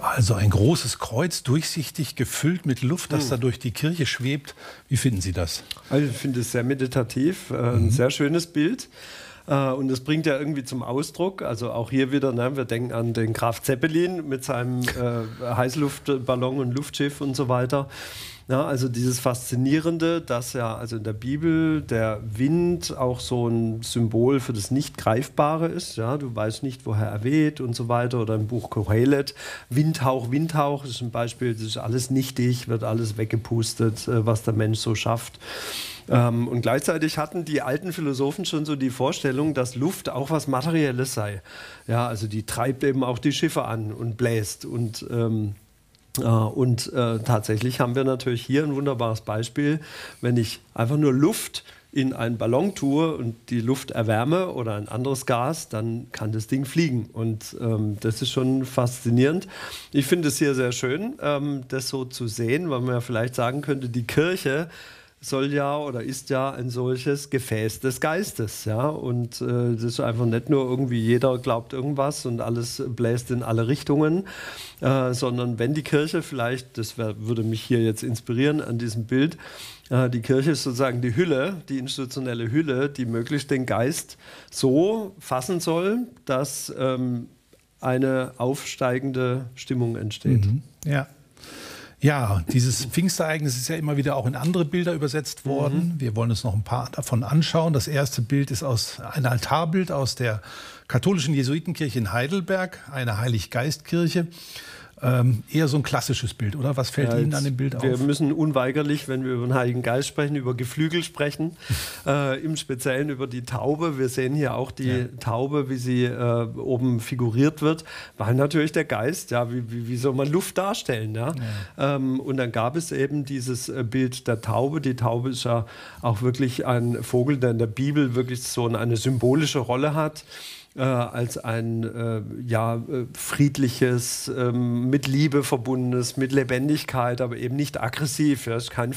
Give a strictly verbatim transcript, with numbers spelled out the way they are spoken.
Also ein großes Kreuz, durchsichtig, gefüllt mit Luft, das Hm. da durch die Kirche schwebt. Wie finden Sie das? Also ich finde es sehr meditativ, äh, ein Mhm. sehr schönes Bild. Äh, und das bringt ja irgendwie zum Ausdruck, also auch hier wieder, ne, wir denken an den Graf Zeppelin mit seinem äh, Heißluftballon und Luftschiff und so weiter. Ja, also dieses Faszinierende, dass ja also in der Bibel der Wind auch so ein Symbol für das Nicht-Greifbare ist. Ja, du weißt nicht, woher er weht und so weiter. Oder im Buch Kohelet, Windhauch, Windhauch, das ist ein Beispiel, das ist alles nichtig, wird alles weggepustet, äh, was der Mensch so schafft. Ähm, und gleichzeitig hatten die alten Philosophen schon so die Vorstellung, dass Luft auch was Materielles sei. Ja, also die treibt eben auch die Schiffe an und bläst und ähm, äh, und äh, tatsächlich haben wir natürlich hier ein wunderbares Beispiel, wenn ich einfach nur Luft in einen Ballon tue und die Luft erwärme oder ein anderes Gas, dann kann das Ding fliegen. Und ähm, das ist schon faszinierend. Ich finde es hier sehr schön, ähm, das so zu sehen, weil man ja vielleicht sagen könnte, die Kirche soll ja oder ist ja ein solches Gefäß des Geistes, ja, und äh, das ist einfach nicht nur irgendwie jeder glaubt irgendwas und alles bläst in alle Richtungen, äh, sondern wenn die Kirche vielleicht, das wär, würde mich hier jetzt inspirieren an diesem Bild, äh, die Kirche ist sozusagen die Hülle, die institutionelle Hülle, die möglichst den Geist so fassen soll, dass ähm, eine aufsteigende Stimmung entsteht. Mhm. Ja. Ja, dieses Pfingstereignis ist ja immer wieder auch in andere Bilder übersetzt worden. Mhm. Wir wollen uns noch ein paar davon anschauen. Das erste Bild ist aus ein Altarbild aus der katholischen Jesuitenkirche in Heidelberg, eine Heiliggeistkirche. Ähm, eher so ein klassisches Bild, oder? Was fällt Ja, Ihnen an dem Bild auf? Wir müssen unweigerlich, wenn wir über den Heiligen Geist sprechen, über Geflügel sprechen, äh, im Speziellen über die Taube. Wir sehen hier auch die ja. Taube, wie sie äh, oben figuriert wird, weil natürlich der Geist, ja, wie, wie, wie soll man Luft darstellen? Ja? Ja. Ähm, und dann gab es eben dieses äh, Bild der Taube. Die Taube ist ja auch wirklich ein Vogel, der in der Bibel wirklich so eine symbolische Rolle hat. Äh, als ein äh, ja, äh, friedliches, ähm, mit Liebe verbundenes, mit Lebendigkeit, aber eben nicht aggressiv. Ja, ist kein